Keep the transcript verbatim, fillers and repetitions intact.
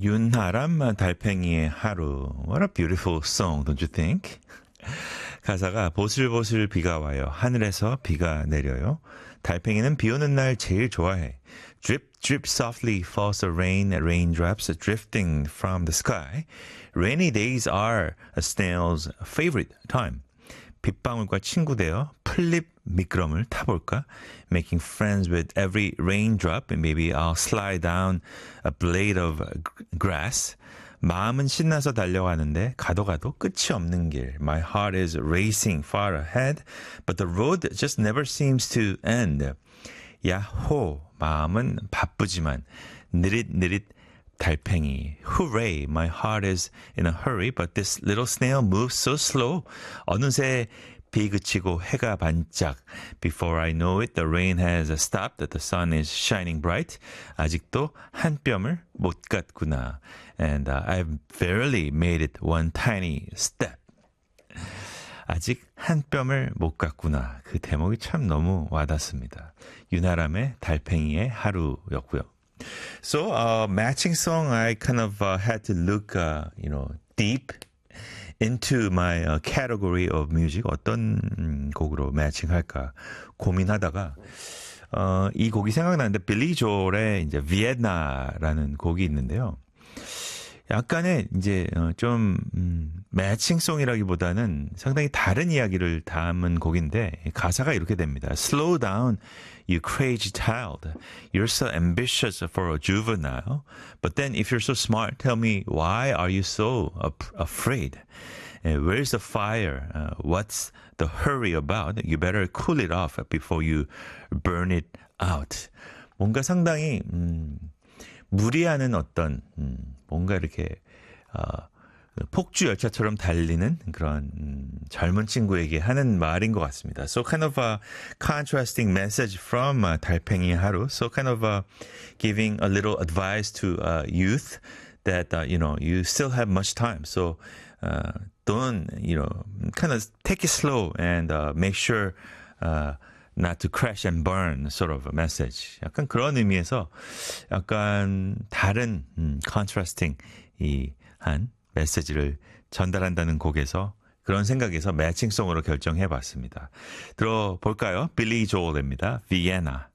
윤하람 달팽이의 하루. What a beautiful song, don't you think? 가사가 보슬보슬 비가 와요. 하늘에서 비가 내려요. 달팽이는 비 오는 날 제일 좋아해. Drip, drip softly falls the rain, raindrops drifting from the sky. Rainy days are a snail's favorite time. 빗방울과 친구 되어 풀잎 미끄럼을 타볼까? Making friends with every raindrop. Maybe I'll slide down a blade of grass. 마음은 신나서 달려가는데 가도 가도 끝이 없는 길. My heart is racing far ahead, but the road just never seems to end. 야호, 마음은 바쁘지만 느릿느릿 달팽이. Hooray, my heart is in a hurry, but this little snail moves so slow. 어느새 비 그치고 해가 반짝. Before I know it, the rain has stopped. The sun is shining bright. 아직도 한 뼘을 못 갔구나. And uh, I've barely made it one tiny step. 아직 한 뼘을 못 갔구나. 그 대목이 참 너무 와닿습니다. 윤아람의 달팽이의 하루였고요. So, uh, matching song, I kind of uh, had to look, uh, you know, deep into my uh, category of music. 어떤 음, 곡으로 매칭할까 고민하다가 어, 이 곡이 생각나는데 빌리 조엘의 이제 비엔나라는 곡이 있는데요. 약간의 이제 어, 좀 음, 매칭송이라기보다는 상당히 다른 이야기를 담은 곡인데 가사가 이렇게 됩니다. Slow down, you crazy child. You're so ambitious for a juvenile. But then if you're so smart, tell me why are you so ap- afraid? Uh, where's the fire? Uh, what's the hurry about? You better cool it off before you burn it out. 뭔가 상당히 음, 무리하는 어떤 음, 뭔가 이렇게 어, 폭주 열차처럼 달리는 그런 음, 젊은 친구에게 하는 말인 것 같습니다. So kind of a contrasting message from uh, 달팽이 하루. So kind of uh, giving a little advice to uh, youth that uh, you know you still have much time. So uh, don't you know kind of take it slow and uh, make sure. Uh, not to crash and burn sort of a message. 약간 그런 의미에서 약간 다른 음, contrasting 이한 메시지를 전달한다는 곡에서 그런 생각에서 매칭송으로 결정해봤습니다. 들어볼까요? 빌리 조엘입니다. Vienna.